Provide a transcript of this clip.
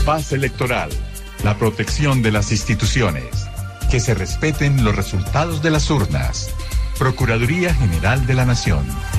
Paz electoral, la protección de las instituciones, que se respeten los resultados de las urnas. Procuraduría General de la Nación.